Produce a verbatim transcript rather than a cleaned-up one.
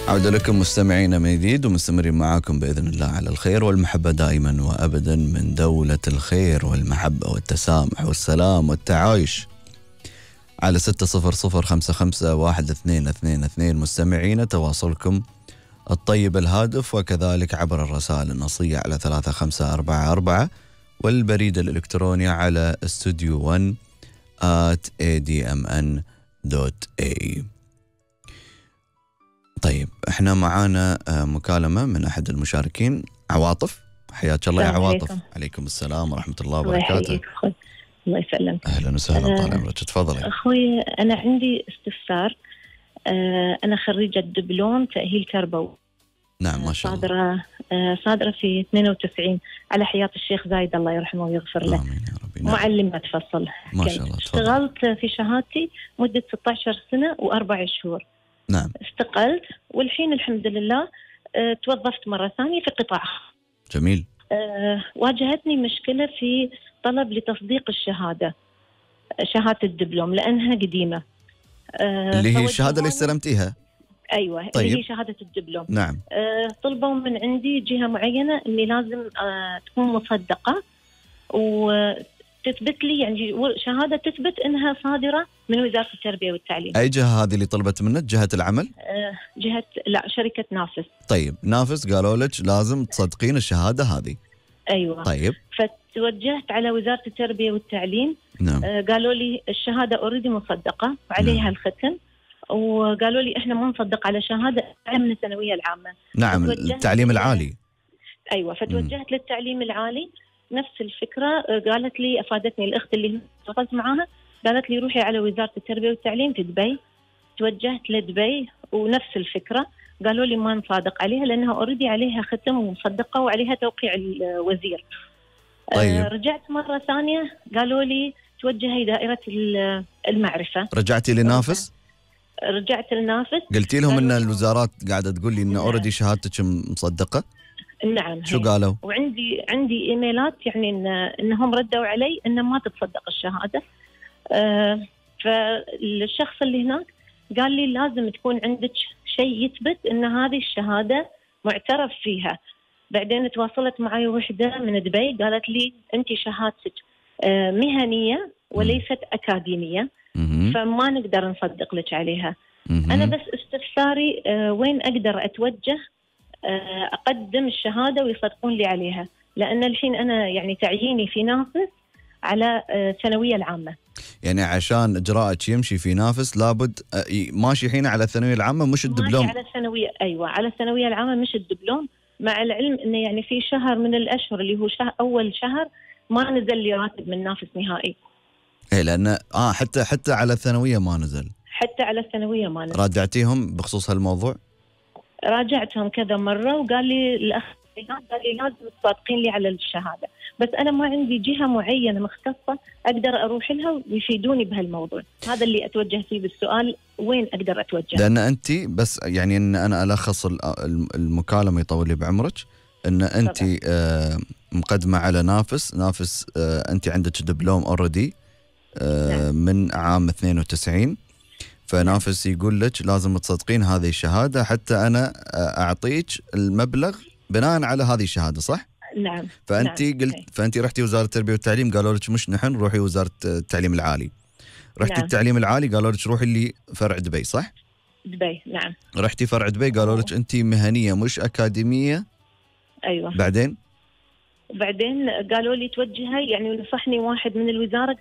عودة لكم مستمعينا من جديد ومستمرين معاكم بإذن الله على الخير والمحبة دائما وأبدا من دولة الخير والمحبة والتسامح والسلام والتعايش على ستة صفر صفر خمسة خمسة واحد اثنين اثنين اثنين. مستمعينا تواصلكم الطيب الهادف وكذلك عبر الرسائل النصية على ثلاثة خمسة أربعة أربعة والبريد الإلكتروني على استوديو ون آت إيه دي إم إن دوت إيه إي. طيب احنا معانا مكالمة من أحد المشاركين. عواطف، حياك الله يا عواطف. عليكم. عليكم السلام ورحمة الله وبركاته. الله يسلمك. أهلا وسهلا، طال عمرك، تفضلي. أخوي أنا عندي استفسار. أه أنا خريجة دبلوم تأهيل تربوي. نعم ما شاء الله. صادرة أه صادرة في اثنين وتسعين على حياة الشيخ زايد الله يرحمه ويغفر له. آمين يا ربي. نعم. معلمة تفصل. ما شاء الله. تفضل. اشتغلت في شهادتي مدة ستة عشر سنة وأربع شهور. نعم. استقلت والحين الحمد لله أه توظفت مرة ثانية في قطاع. جميل. أه واجهتني مشكلة في طلب لتصديق الشهادة، شهادة الدبلوم، لأنها قديمة. أه اللي هي الشهادة اللي استلمتها. أيوة. طيب. اللي هي شهادة الدبلوم. نعم. أه طلبوا من عندي جهة معينة إني لازم أه تكون مصدقة وتثبت لي، يعني شهادة تثبت إنها صادرة من وزارة التربية والتعليم. أي جهة هذه اللي طلبت منك؟ جهة العمل؟ أه جهة لا شركة نافس. طيب نافس قالوا لك لازم تصدقين الشهادة هذه. أيوة. طيب. فتوجهت على وزارة التربية والتعليم. نعم. أه قالوا لي الشهادة أوريدي مصدقة وعليها نعم. الختم، وقالوا لي إحنا ما نصدق على شهادة من الثانوية العامة. نعم. التعليم العالي. أيوة. فتوجهت م. للتعليم العالي نفس الفكرة. قالت لي، أفادتني الأخت اللي اشتغلت معاها، قالت لي روحي على وزارة التربية والتعليم في دبي. توجهت لدبي ونفس الفكرة، قالوا لي ما نصادق عليها لأنها أوريدي عليها ختم ومصدقة وعليها توقيع الوزير. طيب. آه رجعت مرة ثانية قالوا لي توجهي دائرة المعرفة. رجعتي لنافس؟ رجعت لنافس. قلتي لهم ان الوزارات قاعدة تقول لي ان اوريدي شهادتك مصدقة؟ نعم. شو قالوا؟ وعندي عندي ايميلات يعني إن انهم ردوا علي ان ما تتصدق الشهادة. آه فالشخص اللي هناك قال لي لازم تكون عندك شيء يثبت ان هذه الشهادة معترف فيها. بعدين تواصلت معي وحدة من دبي قالت لي أنت شهادتك آه مهنية وليست أكاديمية، مم. فما نقدر نصدق لك عليها. مم. أنا بس استفساري آه وين أقدر أتوجه آه أقدم الشهادة ويصدقون لي عليها، لأن الحين أنا يعني تعييني في نافس على الثانوية العامة. يعني عشان إجراءك يمشي في نافس لابد ماشي حين على الثانوية العامة مش الدبلوم. ماشي على الثانوية. أيوة على الثانوية العامة مش الدبلوم، مع العلم إنه يعني في شهر من الأشهر اللي هو شهر أول شهر ما نزل لي راتب من نافس نهائي. إيه لأن آه حتى حتى على الثانوية ما نزل. حتى على الثانوية ما نزل. راجعتيهم بخصوص هالموضوع؟ راجعتهم كذا مرة وقال لي الأخ قال لي لازم تصادقين لي على الشهادة، بس أنا ما عندي جهة معينة مختصة أقدر أروح لها ويفيدوني بهالموضوع. هذا اللي أتوجه فيه بالسؤال، وين أقدر أتوجه؟ لأن أنت بس يعني إن أنا ألخص المكالمة يطول لي بعمرك، إن أنت آه مقدمة على نافس. نافس آه أنت عندك دبلوم أوريدي آه نعم. من عام اثنين وتسعين، فنافس يقول لك لازم تصدقين هذه الشهادة حتى أنا أعطيك المبلغ بناء على هذه الشهادة، صح؟ نعم. فأنت نعم. قلت فأنت رحتي وزارة التربية والتعليم قالوا لك مش نحن، روحي وزارة التعليم العالي. رحتي نعم. التعليم العالي قالوا لك روحي اللي فرع دبي، صح؟ دبي. نعم. رحتي فرع دبي قالوا لك أنت مهنية مش أكاديمية. أيوة. بعدين؟ بعدين قالوا لي توجهي، يعني نصحني واحد من الوزارة